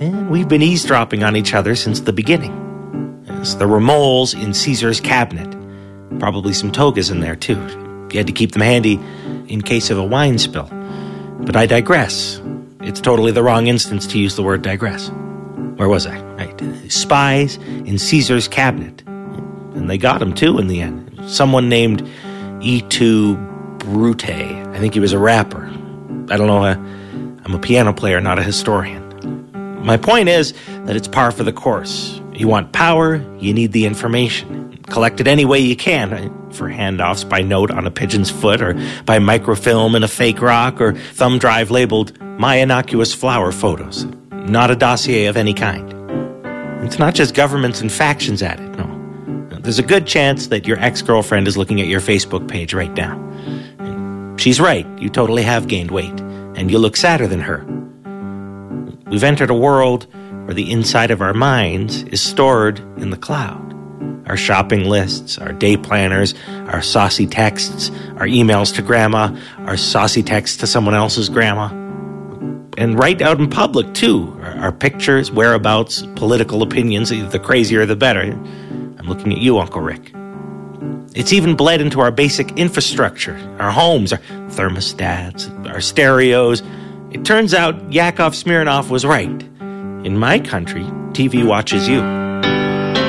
And we've been eavesdropping on each other since the beginning. Yes, there were moles in Caesar's cabinet. Probably some togas in there, too. You had to keep them handy in case of a wine spill. But I digress. It's totally the wrong instance to use the word digress. Where was I? Right. Spies in Caesar's cabinet. And they got him, too, in the end. Someone named E2 Brute. I think he was a rapper. I don't know. I'm a piano player, not a historian. My point is that it's par for the course. You want power, you need the information. Collect it any way you can, for handoffs by note on a pigeon's foot, or by microfilm in a fake rock, or thumb drive labeled My Innocuous Flower Photos. Not a dossier of any kind. It's not just governments and factions at it, no. There's a good chance that your ex-girlfriend is looking at your Facebook page right now. She's right, you totally have gained weight, and you look sadder than her. We've entered a world where the inside of our minds is stored in the cloud. Our shopping lists, our day planners, our saucy texts, our emails to grandma, our saucy texts to someone else's grandma. And right out in public, too. Our pictures, whereabouts, political opinions, the crazier the better. I'm looking at you, Uncle Rick. It's even bled into our basic infrastructure, our homes, our thermostats, our stereos. It turns out Yakov Smirnoff was right. In my country, TV watches you.